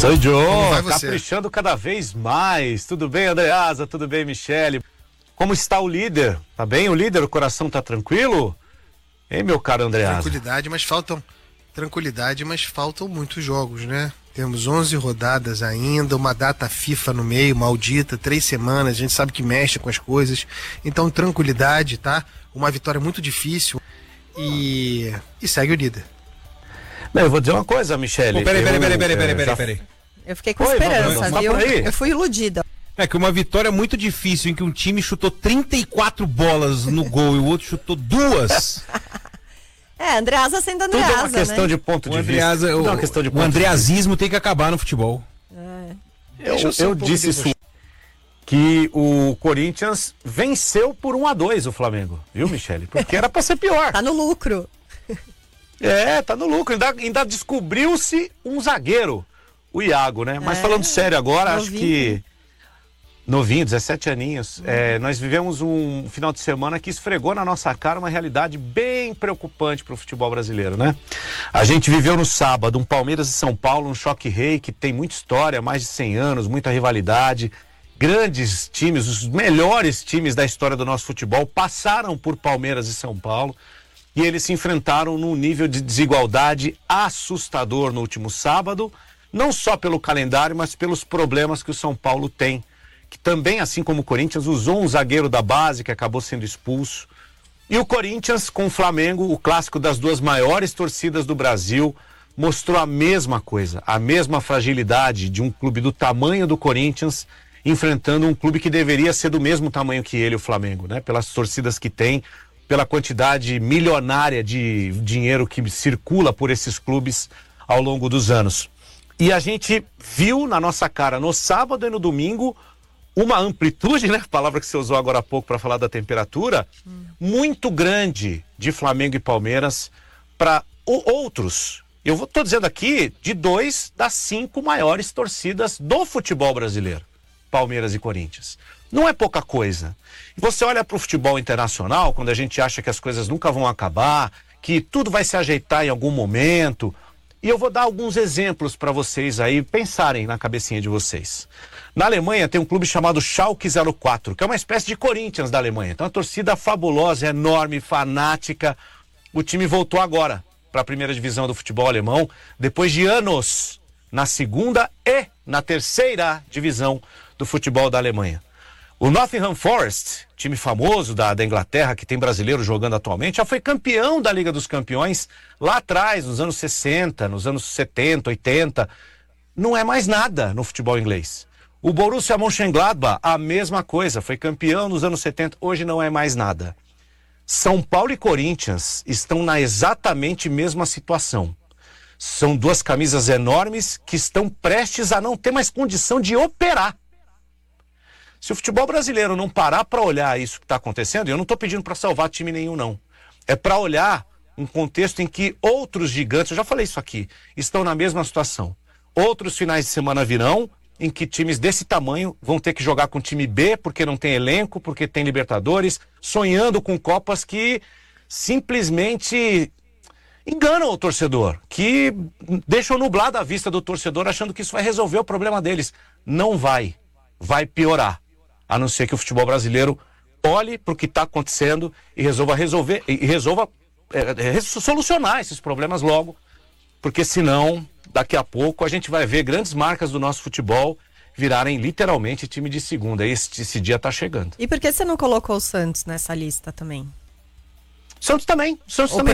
Sou Joe, você? Caprichando cada vez mais. Tudo bem, Andreasa? Tudo bem, Michele? Como está o líder? Tá bem o líder? O coração tá tranquilo? Hein, meu caro Andreasa? Tranquilidade, mas faltam muitos jogos, né? Temos 11 rodadas ainda, uma data FIFA no meio, maldita, 3 semanas, a gente sabe que mexe com as coisas. Então, tranquilidade, tá? Uma vitória muito difícil e segue o líder. Não, eu vou dizer uma coisa, Michele. Peraí. Eu fiquei com esperança, viu? Eu fui iludida. É que uma vitória muito difícil em que um time chutou 34 bolas no gol e o outro chutou 2. Andreasa sendo Andreasa, tudo é uma questão, né, de ponto de vista. O andreazismo tem que acabar no futebol. Eu disse isso, que o Corinthians venceu por 1-2 o Flamengo, viu, Michele? Porque era pra ser pior. Tá no lucro. Tá no lucro. Ainda descobriu-se um zagueiro, o Iago, né? Mas falando sério agora, novinho. Acho que... Novinho, 17 aninhos. Nós vivemos um final de semana que esfregou na nossa cara uma realidade bem preocupante para o futebol brasileiro, né? A gente viveu no sábado um Palmeiras e São Paulo, um choque-rei que tem muita história, mais de 100 anos, muita rivalidade. Grandes times, os melhores times da história do nosso futebol passaram por Palmeiras e São Paulo. E eles se enfrentaram num nível de desigualdade assustador no último sábado, não só pelo calendário, mas pelos problemas que o São Paulo tem, que também, assim como o Corinthians, usou um zagueiro da base que acabou sendo expulso. E o Corinthians com o Flamengo, o clássico das duas maiores torcidas do Brasil, mostrou a mesma coisa, a mesma fragilidade de um clube do tamanho do Corinthians, enfrentando um clube que deveria ser do mesmo tamanho que ele, o Flamengo, né? Pelas torcidas que tem, pela quantidade milionária de dinheiro que circula por esses clubes ao longo dos anos. E a gente viu na nossa cara no sábado e no domingo uma amplitude, né? Palavra que você usou agora há pouco para falar da temperatura, muito grande de Flamengo e Palmeiras para outros. Eu estou dizendo aqui de 2 das 5 maiores torcidas do futebol brasileiro, Palmeiras e Corinthians. Não é pouca coisa. Você olha para o futebol internacional, quando a gente acha que as coisas nunca vão acabar, que tudo vai se ajeitar em algum momento. E eu vou dar alguns exemplos para vocês aí pensarem na cabecinha de vocês. Na Alemanha tem um clube chamado Schalke 04, que é uma espécie de Corinthians da Alemanha. Então, uma torcida fabulosa, enorme, fanática. O time voltou agora para a primeira divisão do futebol alemão, depois de anos na segunda e na terceira divisão do futebol da Alemanha. O Nottingham Forest, time famoso da Inglaterra, que tem brasileiro jogando atualmente, já foi campeão da Liga dos Campeões lá atrás, nos anos 60, nos anos 70, 80. Não é mais nada no futebol inglês. O Borussia Mönchengladbach, a mesma coisa, foi campeão nos anos 70, hoje não é mais nada. São Paulo e Corinthians estão na exatamente mesma situação. São duas camisas enormes que estão prestes a não ter mais condição de operar. Se o futebol brasileiro não parar para olhar isso que está acontecendo, e eu não estou pedindo para salvar time nenhum, não. É para olhar um contexto em que outros gigantes, eu já falei isso aqui, estão na mesma situação. Outros finais de semana virão em que times desse tamanho vão ter que jogar com time B, porque não tem elenco, porque tem Libertadores, sonhando com Copas que simplesmente enganam o torcedor, que deixam nublada a vista do torcedor achando que isso vai resolver o problema deles. Não vai. Vai piorar. A não ser que o futebol brasileiro olhe para o que está acontecendo e resolva solucionar esses problemas logo, porque senão, daqui a pouco, a gente vai ver grandes marcas do nosso futebol virarem literalmente time de segunda. Esse dia está chegando. E por que você não colocou o Santos nessa lista também? Santos também.